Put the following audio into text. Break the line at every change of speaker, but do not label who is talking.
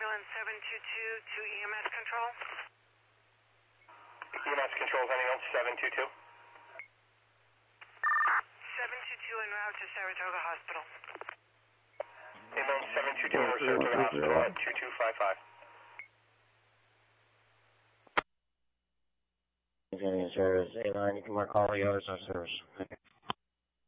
Ambulance 722 to EMS control.
EMS control, anything else? 722?
722 en route to Saratoga Hospital.
Ambulance 722 over Saratoga Hospital at 2255.
Service, A-line, you can mark all the others on service.